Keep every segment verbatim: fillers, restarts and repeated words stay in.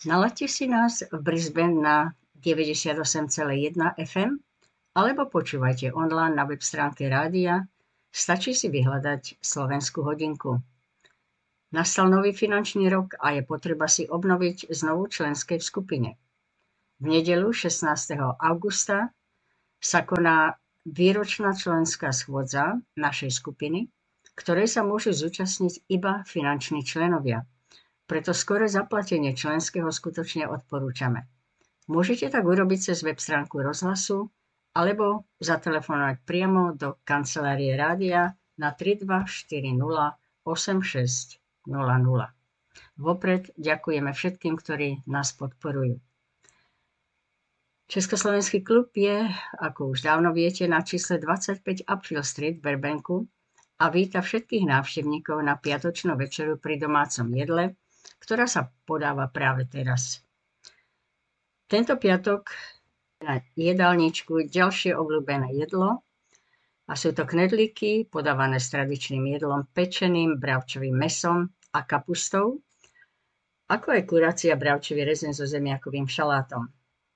Nalaďte si nás v Brisbane na deväťdesiatosem celá jeden ef em alebo počúvajte online na web stránke rádia. Stačí si vyhľadať Slovenskú hodinku. Nastal nový finančný rok a je potreba si obnoviť znovu členské v skupine. V nedeľu šestnásteho augusta sa koná výročná členská schôdza našej skupiny, ktorej sa môžu zúčastniť iba finanční členovia. Preto skore zaplatenie členského skutočne odporúčame. Môžete tak urobiť cez web stránku rozhlasu alebo zatelefonovať priamo do kancelárie rádia na tri dva štyri nula osem šesť nula nula. Vopred ďakujeme všetkým, ktorí nás podporujú. Československý klub je, ako už dávno viete, na čísle dvadsaťpäť Upfield Street v Burbanku a víta všetkých návštevníkov na piatočnú večeru pri domácom jedle, ktorá sa podáva práve teraz. Tento piatok na jedálničku ďalšie obľúbené jedlo a sú to knedlíky podávané s tradičným jedlom pečeným bravčovým mäsom a kapustou, ako aj kurácia bravčový rezen so zemiakovým šalátom.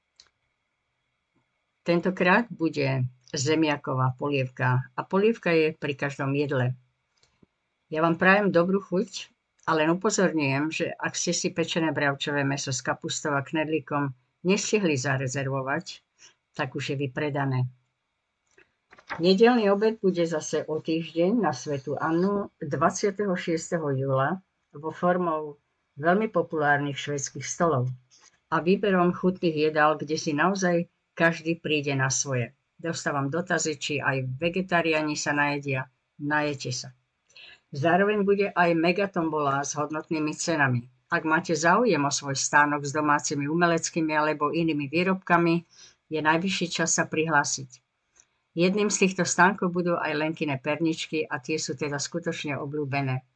Tentokrát bude zemiaková polievka a polievka je pri každom jedle. Ja vám prajem dobrú chuť, ale len upozorňujem, že ak ste si pečené bravčové mäso s kapustou a knedlíkom nestihli zarezervovať, tak už je vypredané. Nedeľný obed bude zase o týždeň na Svätú Annu dvadsiateho šiesteho júla vo formou veľmi populárnych švédskych stolov a výberom chutných jedál, kde si naozaj každý príde na svoje. Dostávam dotazy, či aj vegetariáni sa najedia. Najete sa. Zároveň bude aj megatombola s hodnotnými cenami. Ak máte záujem o svoj stánok s domácimi umeleckými alebo inými výrobkami, je najvyšší čas sa prihlásiť. Jedným z týchto stánkov budú aj Lenkine perničky a tie sú teda skutočne obľúbené.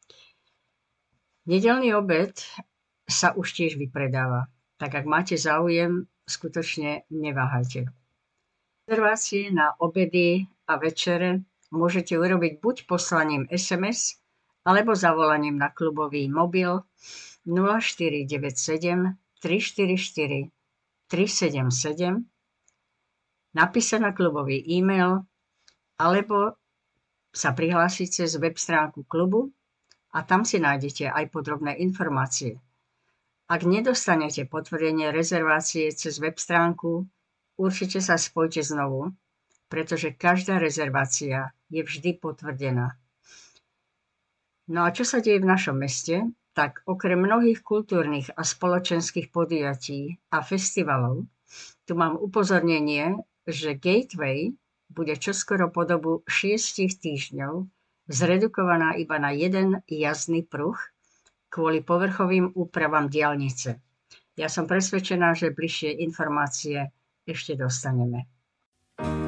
Nedeľný obed sa už tiež vypredáva, tak ak máte záujem, skutočne neváhajte. Rezervácie na obedy a večere môžete urobiť buď poslaním es em es alebo zavolaním na klubový mobil nula štyri deväť sedem tri štyri štyri tri sedem sedem, napísať na klubový e-mail alebo sa prihlásiť cez web stránku klubu a tam si nájdete aj podrobné informácie. Ak nedostanete potvrdenie rezervácie cez web stránku, určite sa spojte znovu, pretože každá rezervácia je vždy potvrdená. No a čo sa deje v našom meste? Tak okrem mnohých kultúrnych a spoločenských podujatí a festivalov, tu mám upozornenie, že Gateway bude čoskoro po dobu šiestich týždňov zredukovaná iba na jeden jazdný pruh kvôli povrchovým úpravám diaľnice. Ja som presvedčená, že bližšie informácie ešte dostaneme.